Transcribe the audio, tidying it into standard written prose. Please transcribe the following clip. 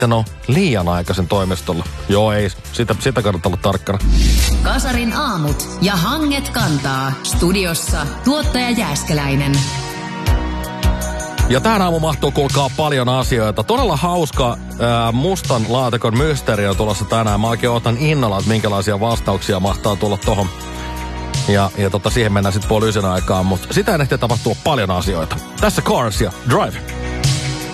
sitten ole liian aikaisen toimistolla. Joo, ei. Sitä kannattaa olla tarkkana. Kasarin aamut ja Hanget kantaa. Studiossa tuottaja Jääskeläinen. Ja tähän aamu mahtuu kuulkaa paljon asioita. Todella hauska mustan laatikon mysteeri on tulossa tänään. Mä oikein otan innolla, että minkälaisia vastauksia mahtaa tulla tohon. Ja siihen mennään sitten 8:30 aikaan, mutta sitä ei ehtiä tapahtua paljon asioita. Tässä Cars ja Drive.